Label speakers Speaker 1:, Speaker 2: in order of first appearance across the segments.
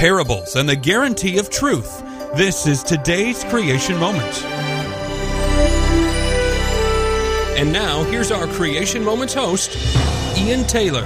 Speaker 1: parables, and the guarantee of truth. This is today's Creation Moment. And now, here's our Creation Moments host, Ian Taylor.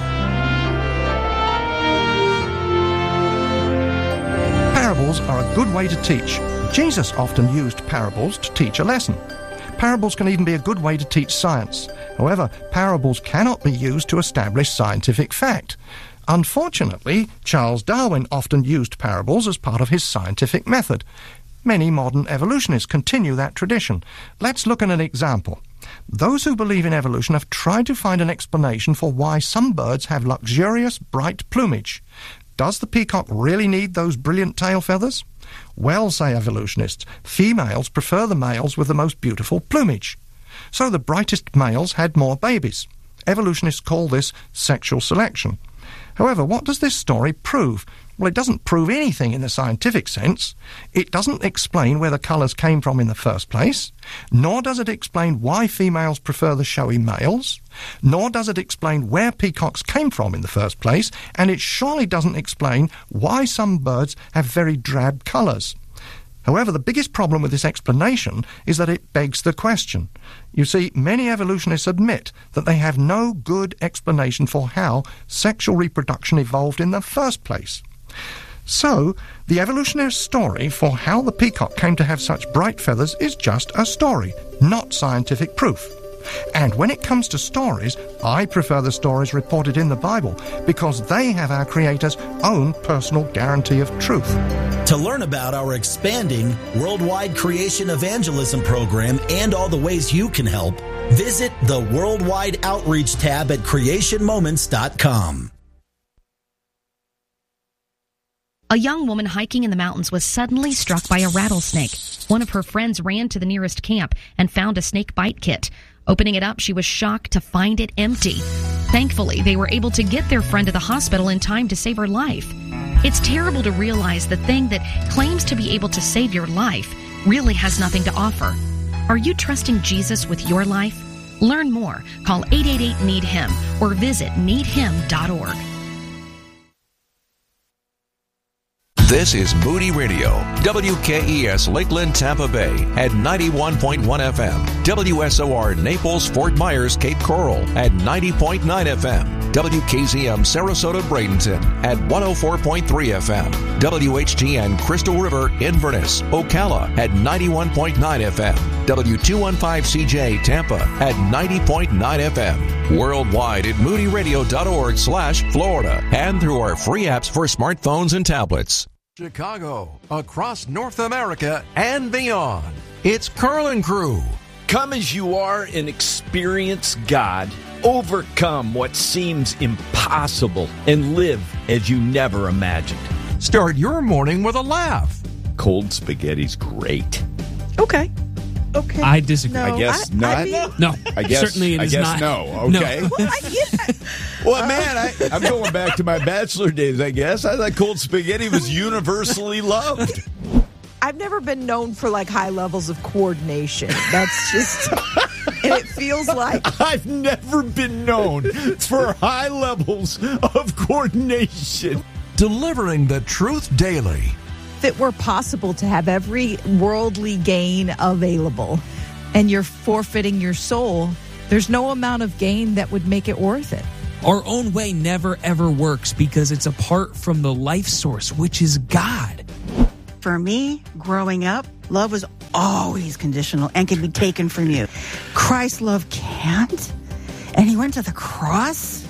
Speaker 2: Parables are a good way to teach. Jesus often used parables to teach a lesson. Parables can even be a good way to teach science. However, parables cannot be used to establish scientific fact. Unfortunately, Charles Darwin often used parables as part of his scientific method. Many modern evolutionists continue that tradition. Let's look at an example. Those who believe in evolution have tried to find an explanation for why some birds have luxurious, bright plumage. Does the peacock really need those brilliant tail feathers? Well, say evolutionists, females prefer the males with the most beautiful plumage. So the brightest males had more babies. Evolutionists call this sexual selection. However, what does this story prove? Well, it doesn't prove anything in the scientific sense. It doesn't explain where the colours came from in the first place, nor does it explain why females prefer the showy males, nor does it explain where peacocks came from in the first place, and it surely doesn't explain why some birds have very drab colours. However, the biggest problem with this explanation is that it begs the question. You see, many evolutionists admit that they have no good explanation for how sexual reproduction evolved in the first place. So, the evolutionary story for how the peacock came to have such bright feathers is just a story, not scientific proof. And when it comes to stories, I prefer the stories reported in the Bible because they have our Creator's own personal guarantee of truth.
Speaker 3: To learn about our expanding worldwide creation evangelism program and all the ways you can help, visit the Worldwide Outreach tab at creationmoments.com.
Speaker 4: A young woman hiking in the mountains was suddenly struck by a rattlesnake. One of her friends ran to the nearest camp and found a snake bite kit. Opening it up, she was shocked to find it empty. Thankfully, they were able to get their friend to the hospital in time to save her life. It's terrible to realize the thing that claims to be able to save your life really has nothing to offer. Are you trusting Jesus with your life? Learn more. Call 888-NEED-HIM or visit needhim.org.
Speaker 5: This is Moody Radio, WKES Lakeland, Tampa Bay at 91.1 FM, WSOR Naples, Fort Myers, Cape Coral at 90.9 FM, WKZM Sarasota, Bradenton at 104.3 FM, WHTN Crystal River, Inverness, Ocala at 91.9 FM, W215CJ Tampa at 90.9 FM, worldwide at moodyradio.org/Florida, and through our free apps for smartphones and tablets. Chicago, across North America and beyond. It's Carlin Crew.
Speaker 6: Come as you are and experience God. Overcome what seems impossible and live as you never imagined.
Speaker 5: Start your morning with a laugh.
Speaker 6: Cold spaghetti's great.
Speaker 7: Okay.
Speaker 8: I disagree.
Speaker 7: No,
Speaker 6: I guess not.
Speaker 8: No,
Speaker 6: I guess
Speaker 8: certainly it is not.
Speaker 6: No. Okay.
Speaker 8: No.
Speaker 6: Well, man, I'm going back to my bachelor days, I guess. I thought cold spaghetti was universally loved.
Speaker 7: I've never been known for like high levels of coordination. That's just, and it feels like
Speaker 6: I've never been known for high levels of coordination.
Speaker 5: Delivering the truth daily.
Speaker 7: if it were possible to have every worldly gain available and you're forfeiting your soul, there's no amount of gain that would make it worth it.
Speaker 8: Our own way never, ever works because it's apart from the life source, which is God.
Speaker 9: For me, growing up, love was always conditional and can be taken from you. Christ's love can't. And he went to the cross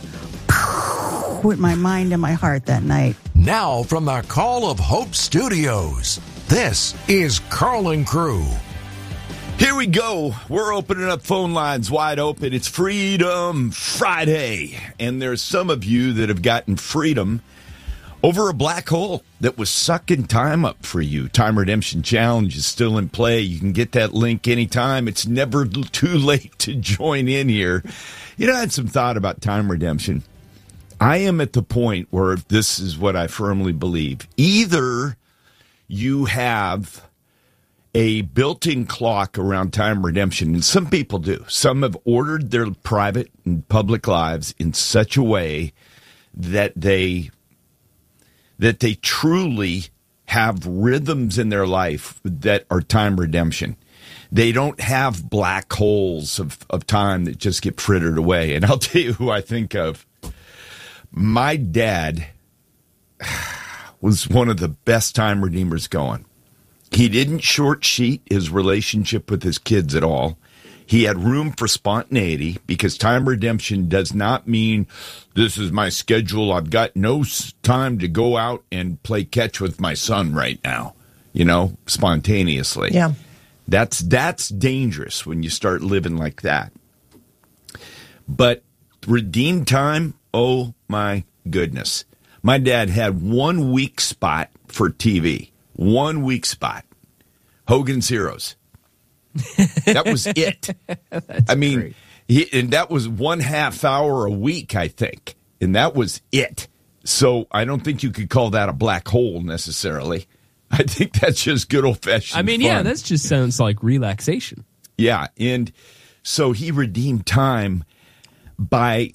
Speaker 9: with my mind and my heart that night.
Speaker 5: Now from the Call of Hope Studios, this is Carlin Crew.
Speaker 6: Here we go. We're opening up phone lines wide open. It's Freedom Friday. And there's some of you that have gotten freedom over a black hole that was sucking time up for you. Time Redemption Challenge is still in play. You can get that link anytime. It's never too late to join in here. You know, I had some thought about time redemption. I am at the point where this is what I firmly believe. Either you have a built-in clock around time redemption, and some people do. Some have ordered their private and public lives in such a way that they that they truly have rhythms in their life that are time redemption. They don't have black holes of time that just get frittered away. And I'll tell you who I think of. My dad was one of the best time redeemers going. He didn't short sheet his relationship with his kids at all. He had room for spontaneity, because time redemption does not mean this is my schedule. I've got no time to go out and play catch with my son right now, spontaneously.
Speaker 10: Yeah.
Speaker 6: That's dangerous when you start living like that. But redeemed time, oh my goodness. My dad had 1 weak spot for TV. 1 weak spot. Hogan's Heroes. That was it. I mean, and that was 1/2 hour a week, I think. And that was it. So I don't think you could call that a black hole necessarily. I think that's just good old-fashioned fun.
Speaker 8: Yeah, that just sounds like relaxation.
Speaker 6: Yeah, and so he redeemed time by,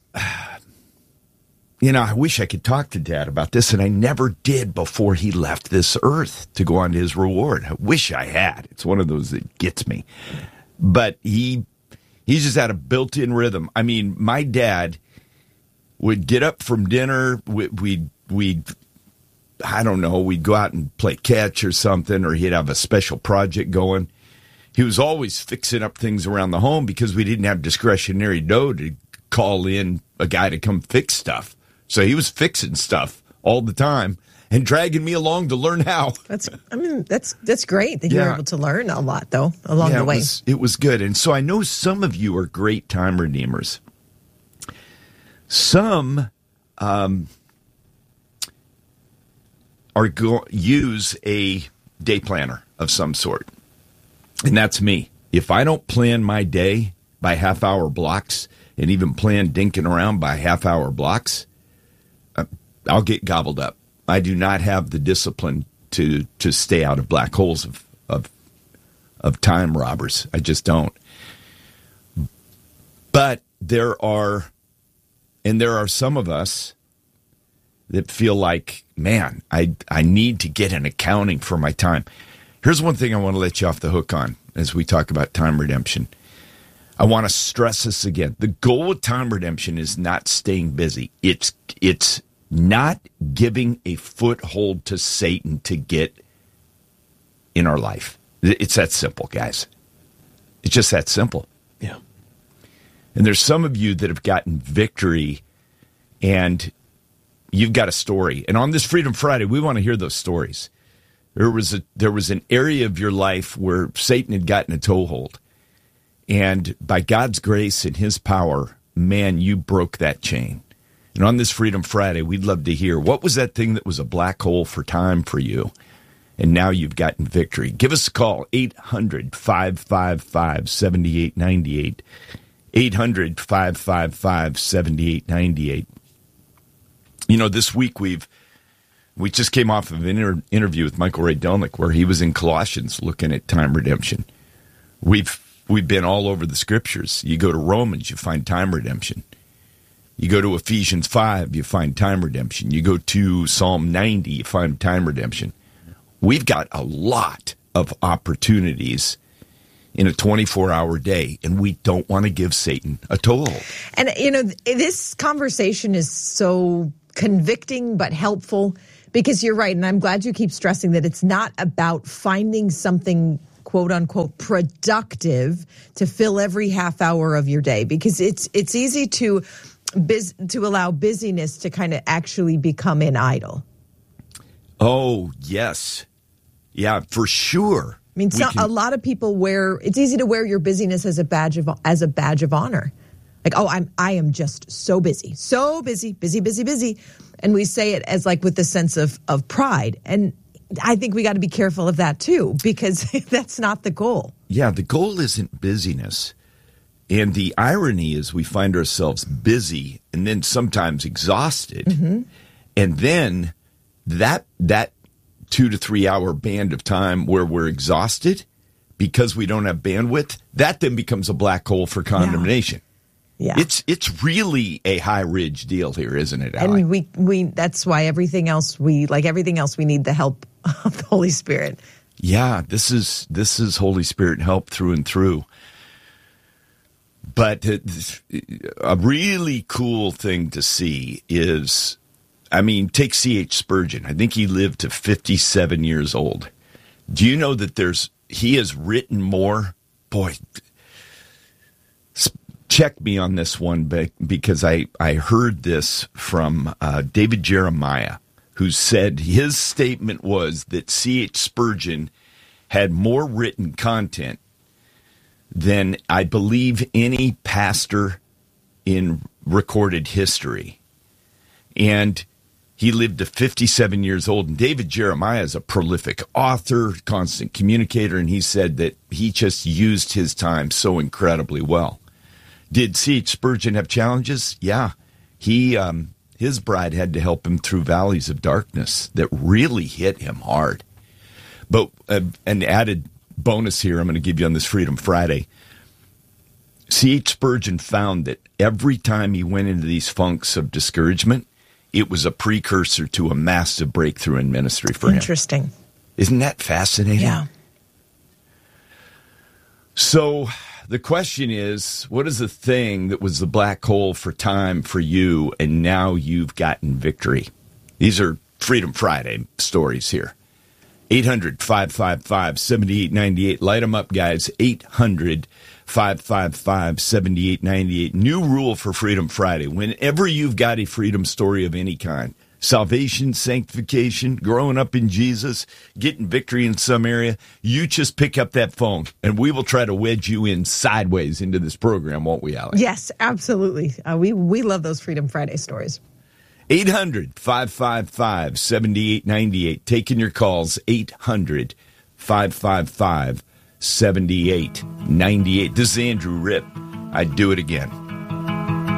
Speaker 6: I wish I could talk to Dad about this, and I never did before he left this earth to go on to his reward. I wish I had. It's one of those that gets me. But he just had a built-in rhythm. I mean, my dad would get up from dinner, we'd go out and play catch or something, or he'd have a special project going. He was always fixing up things around the home because we didn't have discretionary dough to call in a guy to come fix stuff. So he was fixing stuff all the time and dragging me along to learn how.
Speaker 10: That's great that you were able to learn a lot, though, along the way.
Speaker 6: It was good. And so I know some of you are great time redeemers. Some use a day planner of some sort. And that's me. If I don't plan my day by half-hour blocks and even plan dinking around by half-hour blocks, I'll get gobbled up. I do not have the discipline to stay out of black holes of time robbers. I just don't. But there are some of us that feel like, man, I need to get an accounting for my time. Here's one thing I want to let you off the hook on as we talk about time redemption. I want to stress this again. The goal of time redemption is not staying busy. It's not giving a foothold to Satan to get in our life. It's that simple, guys. It's just that simple.
Speaker 8: Yeah.
Speaker 6: And there's some of you that have gotten victory, and you've got a story. And on this Freedom Friday, we want to hear those stories. There was an area of your life where Satan had gotten a toehold. And by God's grace and his power, man, you broke that chain. And on this Freedom Friday, we'd love to hear, what was that thing that was a black hole for time for you? And now you've gotten victory. Give us a call, 800-555-7898. 800-555-7898. This week we just came off of an interview with Michael Ray Delnick where he was in Colossians looking at time redemption. We've been all over the scriptures. You go to Romans, you find time redemption. You go to Ephesians 5, you find time redemption. You go to Psalm 90, you find time redemption. We've got a lot of opportunities in a 24-hour day, and we don't want to give Satan a toehold.
Speaker 10: And, this conversation is so convicting but helpful, because you're right, and I'm glad you keep stressing that it's not about finding something quote-unquote productive to fill every half hour of your day, because it's easy to allow busyness to kind of actually become an idol.
Speaker 6: Oh, yes. Yeah, for sure.
Speaker 10: I mean, a lot of people it's easy to wear your busyness as a badge of honor. Like, I am just so busy, busy. And we say it as like with the sense of pride. And I think we got to be careful of that too, because that's not the goal.
Speaker 6: Yeah, the goal isn't busyness. And the irony is we find ourselves busy and then sometimes exhausted. Mm-hmm. And then that 2 to 3 hour band of time where we're exhausted because we don't have bandwidth, that then becomes a black hole for condemnation.
Speaker 10: Yeah.
Speaker 6: It's really a high ridge deal here, isn't it, Allie?
Speaker 10: And we that's why everything else we need the help of the Holy Spirit.
Speaker 6: Yeah, this is Holy Spirit help through and through. But a really cool thing to see is, take C.H. Spurgeon. I think he lived to 57 years old. Do you know that he has written more? Boy, check me on this one, because I heard this from David Jeremiah, who said his statement was that C.H. Spurgeon had more written content than I believe any pastor in recorded history. And he lived to 57 years old. And David Jeremiah is a prolific author, constant communicator, and he said that he just used his time so incredibly well. Did C.H. Spurgeon have challenges? Yeah. His bride had to help him through valleys of darkness that really hit him hard. But an added bonus here I'm going to give you on this Freedom Friday. C.H. Spurgeon found that every time he went into these funks of discouragement, it was a precursor to a massive breakthrough in ministry for him.
Speaker 10: Interesting.
Speaker 6: Isn't that fascinating?
Speaker 10: Yeah.
Speaker 6: So the question is, what is the thing that was the black hole for time for you, and now you've gotten victory? These are Freedom Friday stories here. 800-555-7898. Light them up, guys. 800-555-7898. New rule for Freedom Friday. Whenever you've got a freedom story of any kind, salvation, sanctification, growing up in Jesus, getting victory in some area, you just pick up that phone, and we will try to wedge you in sideways into this program, won't we, Allie?
Speaker 10: Yes, absolutely. We love those Freedom Friday stories.
Speaker 6: 800-555-7898. Taking your calls, 800-555-7898. This is Andrew Ripp. I'd do it again.